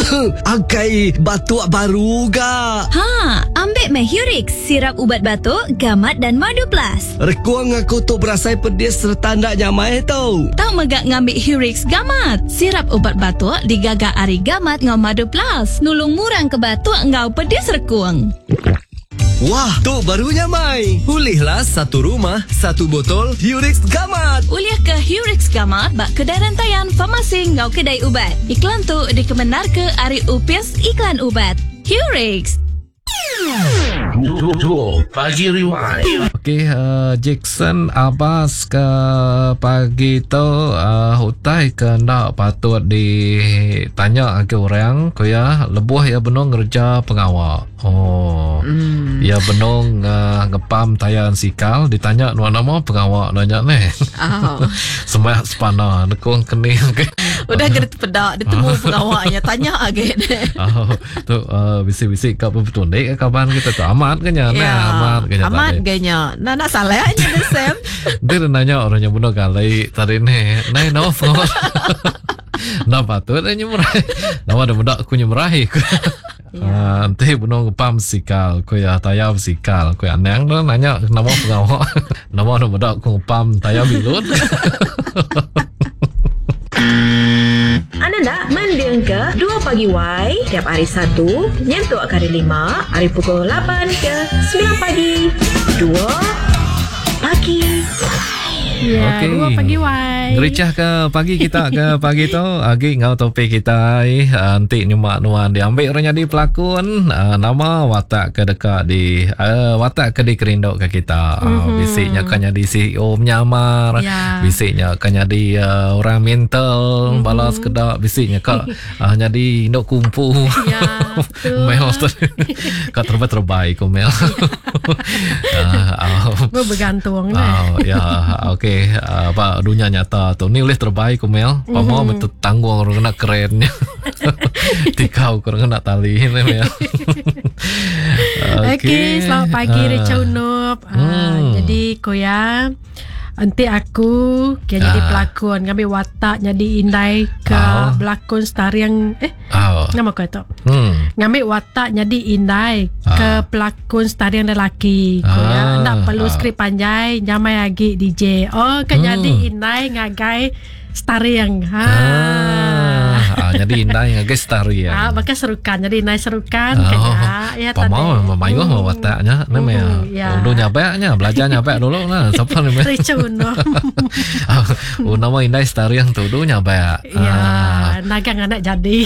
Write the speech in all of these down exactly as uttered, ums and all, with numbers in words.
Agai batuk baru ga. Ha, ambil meh Hurix, sirap ubat batuk, gamat dan madu plus. Rekuang aku tu berasai pedis serta ndak nyamai tau. Tahu megak ngambil Hurix gamat, sirap ubat batuk digagak ari gamat ngau madu plus. Nulung murang ke batuk ngau pedis rekuang. Wah, tu barunya Mai. Pulihlah satu rumah, satu botol Hurix Gamat. Uliah ke Hurix Gamat bak kedai rantaian farmasi ngau kedai ubat. Iklan tu dikebenar ke Ari Upias Iklan Ubat. Hurix. Pagi Rewind. Okey, uh, Jackson Abbas ke pagi tu uh, hutai ke nak patut ditanya ke orang ko ya lebuh ya benong kerja pengawal. Oh. Mm. Ya benong uh, ngepam tayan sikal ditanya nuan nama pengawal nanya ni. Oh. Semak sepana nekong kening. Udah kena pedak ditemu pengawalnya tanya lagi. Oh, tu uh, bisik-bisik kat betul dek kapan kita tu amat kenya ya, nah amat kenya amat kenya nah nak salah aja deh Sam. Dia nanya orangnya bunuh kali tadi ni nai no phone. Nah patut dia nyemerahi. Nama ada budak aku nyemerahi. Ah, nanti bunuh pam sikal ku ya tayam sikal ku anang tu nanya nama pengawal. Nama ada budak aku pam tayam bilut. Anda nak mendiang ke dua pagi Y tiap hari Sabtu, nyentuh kali lima, hari pukul lapan ke sembilan pagi. Dua pagi. Ya, okay. dua pagi Y. Gericah ke pagi kita ke pagi tu agi ngau topik kita ai nanti nyemak nuan diambil orangnya di pelakon uh, nama watak ke dekat di uh, watak ke di kerindok ke kita uh, mm-hmm. bisiknya kanya di C E O menyamar yeah. bisiknya kanya di uh, orang mental mm-hmm. balas kedak bisiknya kak uh, jadi indok kumpu ya betul mel kak terbaik terbaik ko mel bergantung uh, ya okey uh, apa dunia nyata tu ni oleh terbaik Mel pamau mm-hmm. betul tanggung orang kena kerennya tikau orang kena tali ni Mel. Okey okay, selamat pagi uh, Recha Unup uh, hmm. jadi koya nanti aku kaya jadi pelakon ngambil watak jadi indai ke oh. belakon stariang eh oh. nama kau tu hmm. ngambil watak jadi indai oh. ke pelakon stariang lelaki oh. ya nak perlu oh. skrip panjang nyamai lagi D J oh kan hmm. jadi indai ngagai stariang ha ah, ah, jadi indai ngagai stariang ah maka serukan jadi indai serukan oh. kaya ya tadi pamau memayuh hmm. wataknya namanya hmm, ya. Udah nyabeknya belajar nyabek dulu lah siapa ni Recha Unup oh nama indai stariang tu dulu nyabek ya ah. nagang anak jadi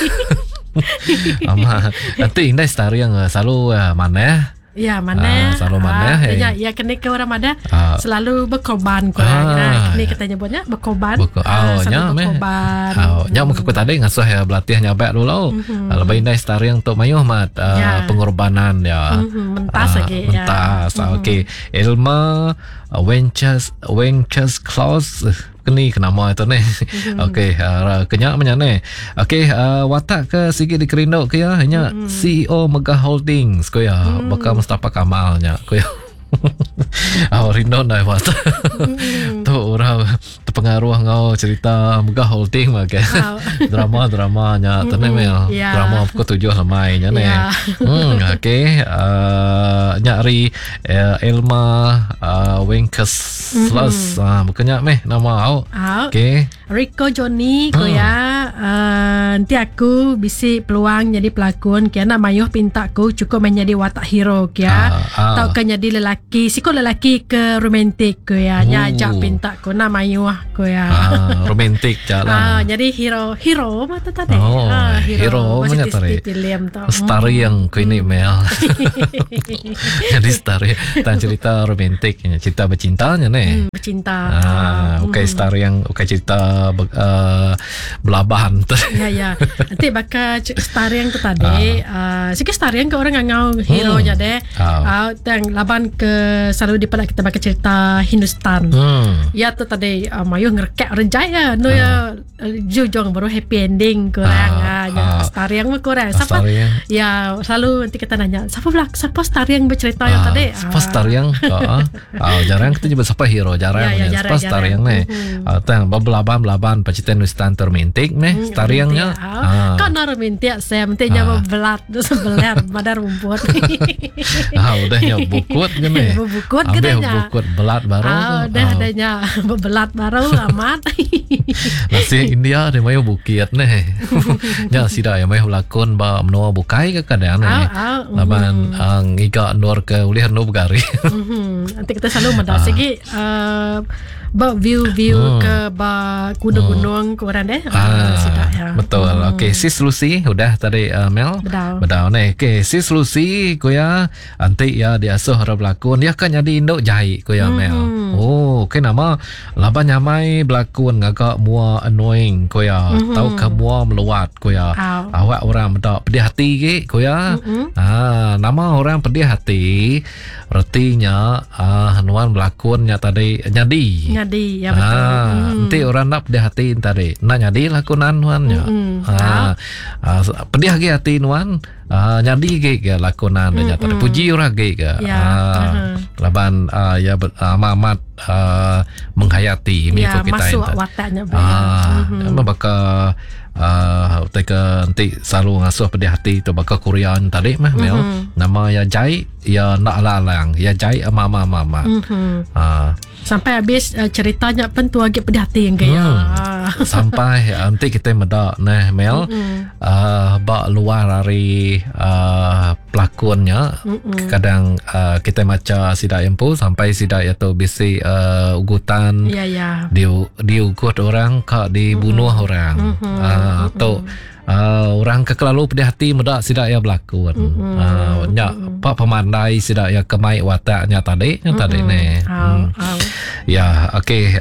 ama nanti indai stariang selalu uh, mana ya mana ah, selalu mana ah, ya ya kena ke orang mana ah. selalu berkorban kau ah. nah, kena kita nyebutnya berkorban Beko, ah, nya berkorban oh nya muka ku tadi ngasuh ya belatih nyabek dulu mm-hmm. lebih indai stariang untuk mayuh mat uh, ya. pengorbanan ya mm-hmm. mentas lagi uh, mentas ya. okey Elma uh, Wenches Wenches Claus keni kenama itu ni mm-hmm. okey uh, kenyak menyak ni okey uh, watak ke sikit di kerindok ke ya hanya mm-hmm. C E O Megah Holdings ko ya mm-hmm. bakal Mustafa Kamalnya ko ya awak rindu dah watak mm-hmm. tu orang terpengaruh ngau cerita Megah Holding makan oh. drama-dramanya tu ni mel yeah. drama pukul tujuh lemai nya ni yeah. hmm okey uh, nyari uh, Elma uh, Wenkes plus mm-hmm. uh, bukannya meh nama au oh. okey Rico Johnny ko hmm. ya uh, nanti aku bisi peluang jadi pelakon kena mayuh pinta aku cukup menjadi watak hero ya uh, uh. tau kan jadi lelaki siko lelaki ke romantik ko ya nya ajak pinta ko na mayuh ko ya uh, romantik jalan uh, jadi hero hero mata tadi oh, uh, hero macam tadi film tu story yang ko ini Mel jadi story tentang cerita romantik cerita bercintanya ni hmm, bercinta ah okey hmm. story yang okey cerita Uh, belabahan tu. Ya ya. Nanti bakal stariang tu tadi. Uh, sikit stariang ke orang ngau hero nya hmm. deh. Ah, uh, tang laban ke selalu dipada kita bakal cerita Hindustan. Hmm. Ya tu tadi uh, mayu ngerkek renjai ya. No ya jujong baru happy ending kurang ah. Ya uh, stariang mah kurang. Siapa? Ya selalu nanti kita nanya, siapa belak siapa stariang bercerita uh, yang tadi? Siapa uh. stariang? Ah, uh, jarang kita juga siapa hero jarang ya, ya, siapa stariang ni. Ah, tang belaban laban pacitan Nustan termentik meh hmm, stariangnya Ah. Kau nara minta saya Mintinya Ah. bebelat Sebelar Pada rumput Ah, udahnya bukut kan ni. Bukut Ambil gedenya. bukut belat baru. Ah, tu. dah Ah. adanya Bebelat baru amat Nasi India dia mayu bukit ni. Ya sida yang mayu lakon ba menua bukai ke kadang ni. Ah, ah, Laban ang iga ndor ke ulih no bugari. Mhm. Nanti kita selalu mendak segi uh, ba view-view Hmm. ke ba gunung-gunung ke orang deh. Ah, sudah ya. betul. Okey, Sis Lucy udah tadi uh, Mel. Bedau. Bedau ni. Okey, Sis Lucy kuya anti ya dia asuh harap berlakon. Dia kan jadi induk jahit kuya Mel. Oh, okey nama laban nyamai berlakon ngagak mua annoying kuya. Tahu ke mua meluat kuya. Au. Awak orang mendak pedih hati ke kuya. Ah, nama orang pedih hati artinya ah hanuan berlakonnya tadi nyadi. Nyadi ya betul. Ah, Hmm. nanti orang nak pedih hati tadi. Nak nyadi lakonan nuannya. Mm-mm. Ah, ah, pedih lagi hati nuan. Ah, nyadi ke ke lakonan dia tadi. Puji orang ke ke. Ya, Ah, uh-huh. laban ah, ya ber- ah, amat ah, menghayati Ya, mengikut kita masuk ini. wataknya. Ah, Mhm. emang bakal ah, teka nanti selalu ngasuh pedih hati tu bakal Korean tadi mah Mel. Nama ya Jai ya nak lalang. Ya Jai mama mama. Mhm. Ah, Sampai habis uh, ceritanya pun tu agak pedih hati yang gaya. Hmm. Sampai uh, nanti kita medak nah Mel uh, bak luar dari uh, pelakonnya kadang uh, kita maca sidak empu sampai sidak itu bisi uh, ugutan Ya ya. di diugut orang kak dibunuh orang uh, atau uh, orang kekelalu pedih hati medak sidak ya berlakon uh, nya pak pemandai sidak ya kemai wataknya tadi yang tadi ni. Au, Hmm. au. Ya, okey.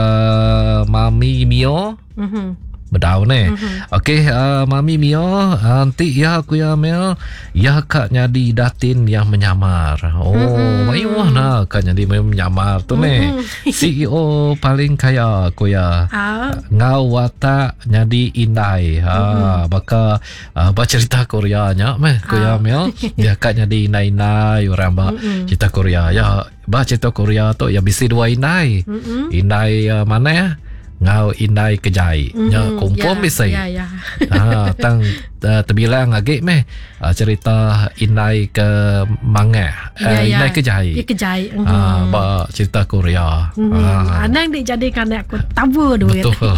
Uh, Mami Mio Mhm. bedau ni. Okey, uh, Mami Mio, uh, nanti ya aku ya Mel, ya kak nyadi datin yang menyamar. Oh, mayuah na kak nyadi menyamar tu ni. C E O paling kaya aku ya. Au. Ngau watak nyadi indai. Ha, baka uh, baca cerita Koreanya meh aku ya Mel. Ya kak nyadi indai-indai orang ba cerita Korea. Ya, ba cerita Korea tu ya bisi dua indai. Indai uh, mana ya? Ngau indai kejai. Ya kumpul ya, bisa. Ya ya. Ha, tang uh, terbilang lagi meh uh, cerita indai ke mangah. Uh, Ya, ya. indai kejai. Ya kejai. Mhm. Ah, ba cerita Korea. Mhm. Ah. Anang dijadikan aku tabur duit. Betul.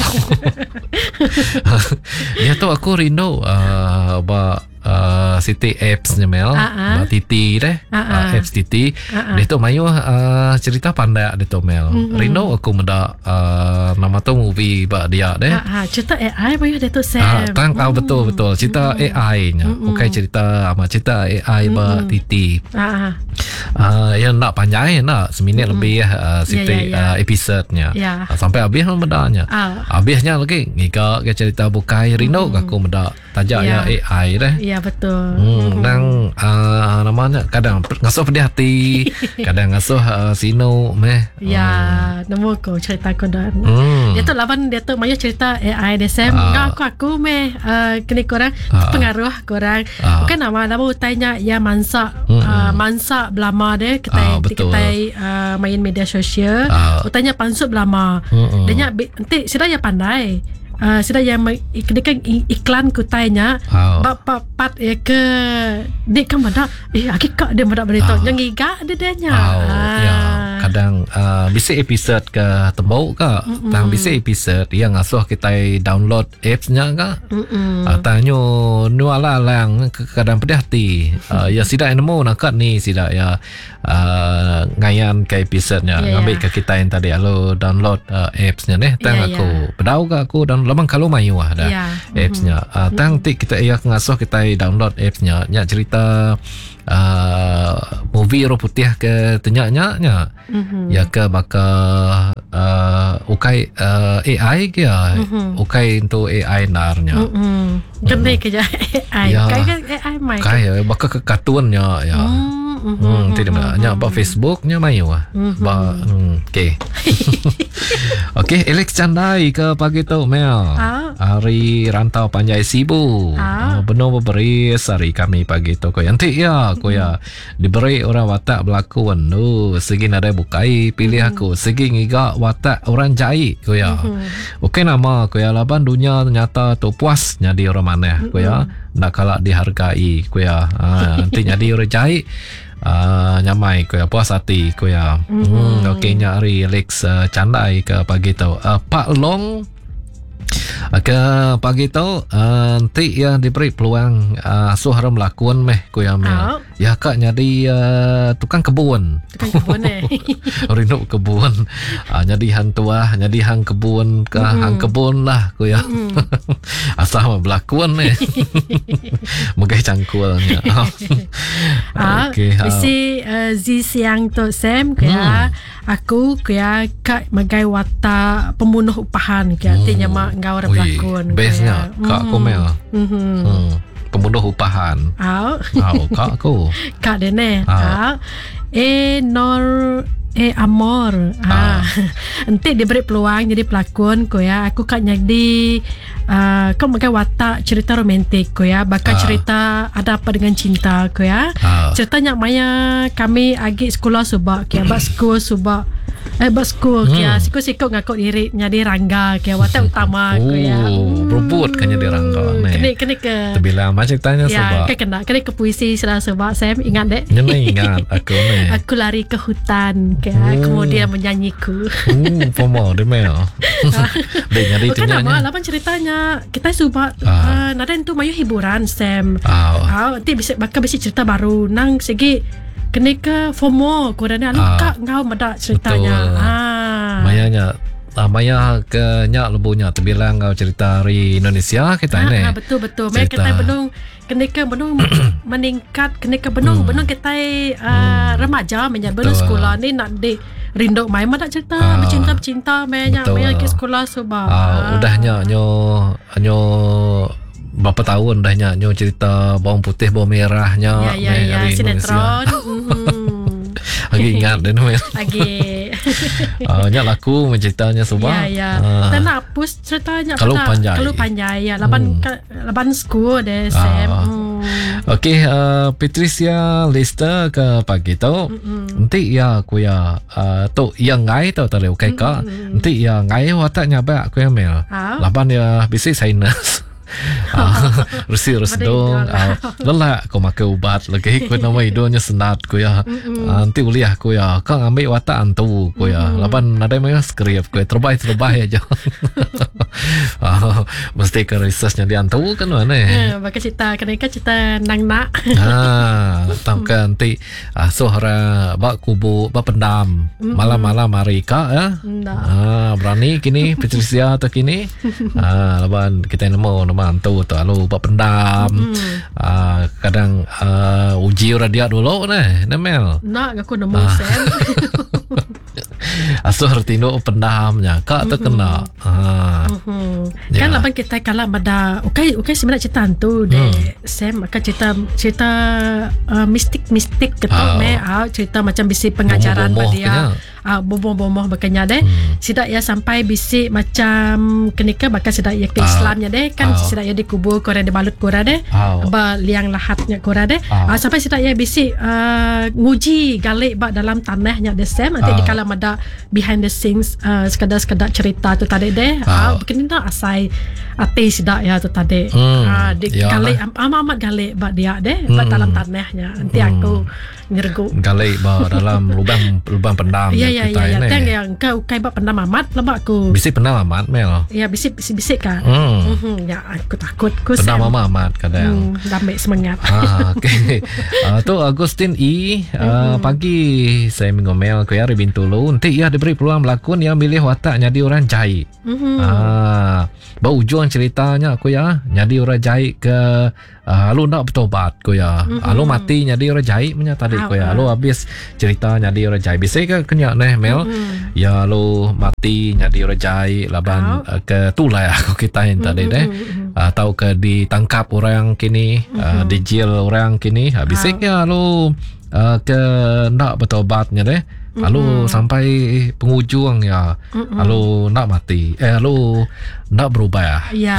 Ya tu aku rindu uh, ba uh, Siti apps ni Mel, Ah, ah. ba Titi deh, Ah, ah. uh, apps Titi. Ah, ah. Dia tu mayu uh, cerita pandai dia tu Mel. Rindu aku menda uh, nama tu movie ba dia deh. Ha, ha, cerita A I bayar dia tu Sam. Ah, tang ah, betul betul cerita A I-nya. Bukan cerita ama cerita A I ba Titi. Ha, ha. Uh, yang nak panjang nak seminit lebih uh, Siti Ya, ya, ya. uh, episode-nya. Ya. Uh, sampai habis lah medanya. Ah. Habisnya lagi ngika ke cerita bukai rindu aku meda tajak ya, Ya. A I deh. Ya betul. Hmm, nang uh, namanya kadang ngasuh pedih hati, kadang ngasuh uh, sino meh. Ya, nemu ko cerita ko dan. Hmm. Dia tu lawan dia tu maya cerita A I dia Sam. Ah. Aku aku meh uh, kini korang Ah. pengaruh korang. Ah. Bukan nama nama utainya ya mansa Mm-mm. uh, mansa belama dia kita Ah, betul. kita uh, main media sosial. Ah. Utainya pansut belama. Mm-mm. Dia nya nanti sudah ya pandai. Uh, sudah yang kedekan iklan kutainya Ah. bab bab pat ya ke dik kan madak eh akik dia madak berita Ah. yang giga dia dia nya. Oh, ya. Kadang uh, bisa episode ke tembau ke, tang bisa episode yang ngasuh kita download apps-nya ke. Uh, tanyo nuala lang kadang pedih hati. Uh, ya sidak nemu nakat ni sidak ya uh, ngayan ke episode-nya Ya, ngambil ya. ke kita yang tadi alo download uh, apps-nya ni tang Ya, aku ya. pedau ke aku dan lamang kalau mayu ah dah Ya. apps-nya. Uh, tang ti kita ia ngasuh kita download apps-nya nya cerita uh, movie ro putih ke tenyaknya nya Mhm. ya ke baka uh, ukai uh, A I ke ya ukai untuk A I narnya Hmm. Gede kerja A I. Ya. Kai kan A I mai. kai ya baka ke kartunnya ya Hmm. hmm tidak nak nya ba Facebook nya mayu ah ba hmm, okey Okey, Alex Candai ke pagi tu Mel. Ah. Hari rantau panjai sibu. Ah. Ah. Benar berberis hari kami pagi tu. Kau yanti ya, kau ya. Diberi orang watak berlakon. Nu, segi ada bukai pilih aku. Segi ngiga watak orang jahit kau ya. Okey nama kau ya laban dunia ternyata tu puas jadi orang mana kau ya. Nak kalah dihargai kau ya. Ah, nanti jadi orang jahit. Uh, nyamai ko ya puas hati ko ya. Mm-hmm. Hmm, okey nyari Alex uh, Candai ke pagi tu. Uh, Pak Long uh, ke pagi tu uh, nanti ya diberi peluang uh, suara melakon meh ko ya meh. Oh. Ya kak jadi uh, tukang kebun. Tukang kebun eh. Rindu kebun. Uh, jadi hang tua, jadi hang kebun ke mm-hmm. hang kebun lah ko ya. Mm-hmm. Asal mah berlakon eh. Mungkin cangkulnya. Ah, okay, uh, bisi uh, zi siang tu Sam kaya hmm. aku kaya kak magai watak pembunuh upahan kaya hmm. artinya mak ngau orang pelakon. Bestnya kak aku mel. Mm-hmm. Hmm. Pembunuh upahan. Au. Au kak aku. Kak dene. Ah. Ah. E nor eh amor. Ah. Nanti diberi peluang jadi pelakon ko ya. Aku kak jadi uh, kau magai watak cerita romantik ko ya. Bakal ah. cerita ada apa dengan cinta ko ya. Ah. Ceritanya maya kami agi sekolah subak kaya bak sekolah subak eh bak sekolah kaya Hmm. sikut-sikut ngakut diri jadi rangga kaya watak utama ko ya. Oh, berebut kan jadi rangga ni. Kena kena ke Terbilang macam ceritanya ya, sebab. kan kena kena ke puisi sudah sebab saya ingat dek. Nyana ingat aku ni. Aku lari ke hutan kaya Hmm. kemudian menyanyiku. Hmm, pomo dia mel. Dia nyari Bukan nama tunyanya. lapan ceritanya kita subak Ah. uh, nada itu mayu hiburan Sam. Ah. Ah, nanti bisa bakal bisa cerita baru nang segi kena ke FOMO korang Ah. kak ngau madak ceritanya. Betul. Ah. Mayanya Ah, Maya ke nyak lebunya terbilang kau cerita hari Indonesia kita Ah, ini. ah, betul betul. Maya Cerita. kita benung kena ke benung meningkat kena ke benung Hmm. benung kita uh, remaja menyat benung Betul. sekolah ni nak di rindu mai madak cerita Ah. bercinta-cinta maya Betul. maya ke sekolah sebab. Ah, udahnya nyo nyo berapa tahun dahnya nyo cerita bawang putih bawang merahnya Ya ya ya hari sinetron. Indonesia. Mhm. Lagi ingat dan Mel. Lagi. Ah, nyak laku menceritanya sebab. Ya ya. Ah. Dan nak hapus ceritanya Kalau pada- panjai. Kalau panjai ya. Laban Hmm. ka, laban school deh Sam. Ah. Hmm. Okey, uh, Patricia Lister ke pagi tu. Nanti ya aku ya uh, tu yang ngai tu tadi okey ka. Nanti ya ngai wataknya ba aku ya Mel. Ah. Laban ya bisik sinus. Ah, Resi resdong ah, lelah kau makan ubat lagi kau nama hidupnya senat kau ya. Ah, nanti uliah kau ya kau ambil watak antu kau ya. Laban ada yang skrip kau terbaik terbaik aja. Ah, mesti ke researchnya di antu kan mana? Eh, bakal cerita kena kan cerita nang nak. Ah, tahu kan nanti ah, suara bak kubu bak pendam malam-malam hari ka ya. Ndak. Ah, berani kini Patricia atau kini. Ah, laban kita nemu nama antu tu lalu bak pendam. Ah, kadang ah, uji radio dulu nah, Nemel. Nak aku nemu Ah. Sam. Asuh retino pendamnya kak tu kena. Ah. Hmm. Ya. Kan lapan kita kalau ada okey okey sebenarnya cerita tu deh Sam akan cerita cerita uh, mistik-mistik ketuk Ah. me ah, cerita macam bisi pengajaran Bomoh-bomoh pada dia. kena. Ah bomoh-bomoh bakanya deh. Hmm. Sidak ya sampai bisi macam kenika bakal sidak ya ke Ah. Islamnya deh kan Ah. sidak ya dikubur korang dibalut korang deh. Ah. Ba liang lahatnya korang deh. Ah. Ah, sampai sidak ya bisi uh, nguji galik bak dalam tanahnya deh Sam nanti Ah. di kalam ada behind the scenes uh, sekadar-sekadar cerita tu tadi deh. Ah, Ah. begini tak asai ate sidak ya tu tadi. Hmm, Ah, di ya galik lah. am- amat galik bak dia deh bak Hmm. dalam tanahnya. Nanti aku nyergu. Galai bawa dalam lubang lubang pendam Ya ya kita ya ya. ini. Teng yang kau kai bak pendam amat lebak aku. Bisik pernah amat Mel. Ya bisik bisik bisik kan. Hmm. Mhm, ya aku takut aku Pernah Sam. mama amat kadang. Hmm, damai semangat. Ah, okey. Uh, tu Agustin E uh, pagi saya mengomel ke hari Bintulu. Nanti ia diberi peluang berlakon yang milih watak jadi orang jahit. Mhm. Ah, bau ujung ceritanya aku ya. Jadi orang jahit ke uh, lu nak bertobat ko ya. Mhm. Lu mati jadi orang jahit punya tadi ko ya. Ah, Lu habis cerita jadi orang jahit. Biasa ke kenyak neh Mel. Mhm. Ya lu mati jadi orang jahit laban uh, ke tulai aku kita yang tadi deh. Uh, tahu ke ditangkap orang kini, uh, dijil orang kini. Habis Ah. ya lu uh, ke nak bertobatnya deh. Lalu sampai penghujung ya. Mm-mm. Lalu nak mati. Eh lalu nak berubah. Ya.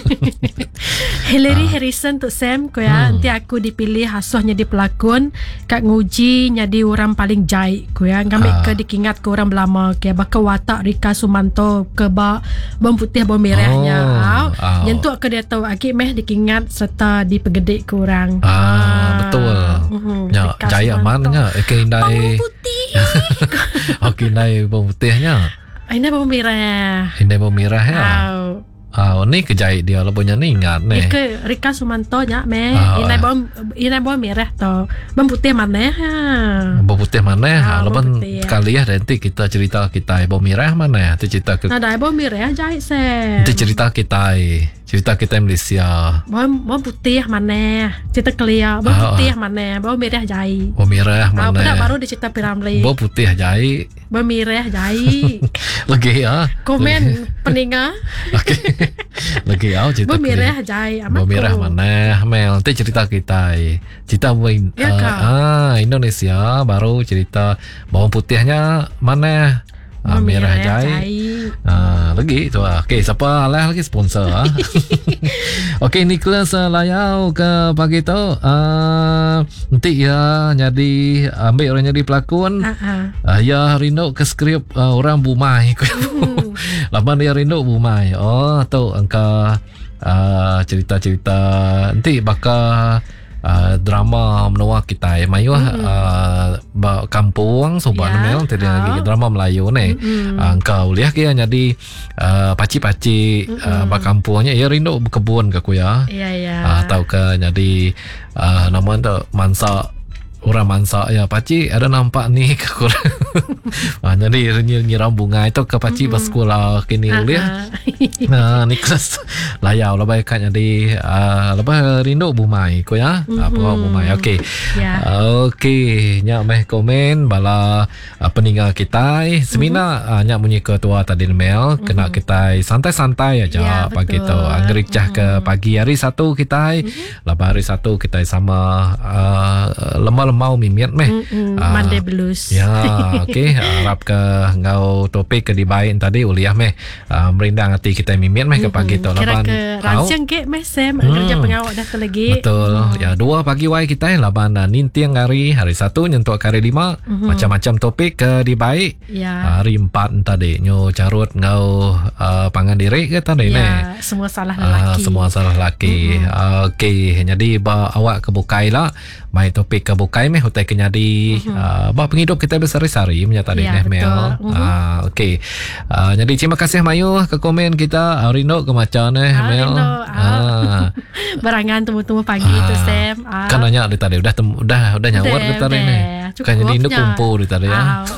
Hillary Harrison tu Sam ko ya. Hmm. Nanti aku dipilih hasuh jadi pelakon. Kak nguji jadi orang paling jai ko ya. Ngambil Ah. ke dikingat ke orang belama ke baka watak Rika Sumanto ke ba bom putih bom merahnya. Oh. Oh. Ah. Yang tu aku dia tahu akik meh dikingat serta dipegedik ke orang. Ah, betul. Mhm. Ya, Rika jaya Sumanto. mannya. Okey, Bom indai. putih. Okey, indai bawang putihnya. Ini bom merah. Indai bawang merah ya. Au. Ah, ni kejait dia lah punya ni ingat ni. Ke Rika Sumanto nya meh. Ah, Ini ah. bom ini bom merah to. Bom putih mana ha. Bawang putih mana? Ah, Ha, bawang lepas putih, ya. kali ya nanti kita cerita kita bawang merah mana? Nanti cerita ke Nah, dah bom merah jahit Sam. nanti cerita kita cerita kita Malaysia. Bom bom putih mana? Cerita clear. Bom Ah, putih mana? Bom merah jahit. Bawang merah Ah, mana? pada baru dicerita Piramli. Bawang putih jahit. Bom merah jahit. Lagi ya. Komen peninga. Okey. Lagi ya cerita. Bom ke- merah jahit. Bawang merah mana? Mel, nanti cerita kita. Cerita bawang Ya, uh, Kak. ah Indonesia baru cerita bawang putihnya mana? Ah, Bom merah jahit. Ah, lagi tu ah. Okey, siapa lah lagi sponsor ah. Okey, Nicholas uh, layau ke pagi tu. Ah, nanti ya jadi ambil orang jadi pelakon. Ah, ah. Ah, ya rindu ke skrip uh, orang Bumai. Hmm. Lama dia rindu Bumai. Oh, tu angka uh, cerita-cerita nanti bakal Uh, drama menua kita eh mayu mm-hmm. uh, ba kampung sobat Ya, yeah. Tadi oh. lagi drama Melayu ni Mm-hmm. uh, engkau lihat ke jadi uh, paci-paci mm-hmm. uh, ba kampungnya ya rindu berkebun ke ku ya Ya ya. uh, tahu ke jadi uh, nama tu mansa orang mansa ya paci ada nampak ni ke kurang uh, jadi nyiram bunga itu ke paci mm-hmm. bersekolah kini Ah, lihat ah. Nah, Nicholas layau lebih kan jadi uh, lebih rindu Bumai ko ya. Mm-hmm. Apa Bumai. Okey. Ya. Okey, nyak meh komen bala uh, peninggal kita semina mm-hmm. uh, nyak bunyi ketua tadi mail mm-hmm. kena kita santai-santai aja Ya, pagi betul. tu. Angericah mm-hmm. ke pagi hari satu kita mm-hmm. lepas hari satu kita sama uh, lemau-lemau mimiat meh. Mm-mm, Ah, Monday Blues. Ya, okey. Harap ke ngau topik ke dibaik tadi uliah meh uh, merindang hati kita mimian meh ke pagi tu Kira laban. ke Au. rancang ke meh Sam Hmm. kerja pengawal dah ke lagi. Betul. Ya, dua pagi wai kita laban uh, nintiang hari hari satu nyentuh hari lima Mhm. macam-macam topik ke dibaik. Ya. Hari empat tadi nyo carut ngau uh, pangan diri ke tadi ne. Ya, semua salah Ah, lelaki. semua salah lelaki. Mm-hmm. Okey, jadi ba awak ke bukai lah. Mai topik ke bukai meh hutai ke jadi mm-hmm. uh, ba penghidup kita bersari-sari menyata Ya, deh Mel. betul. Mm-hmm. Ah, okey. Uh, jadi terima kasih Mayu ke komen kita. Arino ke macam eh Ah, Mel. Rino, Ah. Berangan temu-temu pagi tu Sam. Ah. Kan nanya di tadi udah tem, udah udah nyawar Udah, di tadi udah. ni. Cukup Kan jadi induk nya. kumpul di tadi ya. Ah.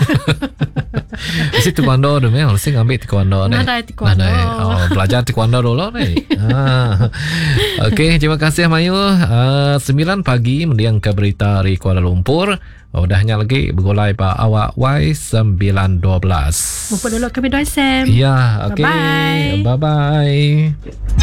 Isi taekwondo dulu Mel, isi ngambil taekwondo ni. Nadai taekwondo. Nadai. Oh, belajar taekwondo dulu ni. Ah. Okey, terima kasih Mayu. Uh, sembilan pagi mendiang ke berita dari Kuala Lumpur. Oh, dahnya lagi bergolai pa awak Y sembilan dua belas. Mumput dulu kami doa Sam. Ya, okey. Bye-bye. Bye-bye.